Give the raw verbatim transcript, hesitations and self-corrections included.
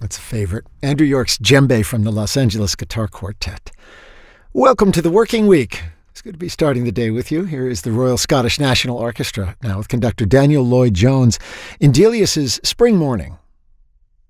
That's a favorite. Andrew York's djembe from the Los Angeles Guitar Quartet. Welcome to the working week. It's good to be starting the day with you. Here is the Royal Scottish National Orchestra now with conductor Daniel Lloyd-Jones in Delius's Spring Morning.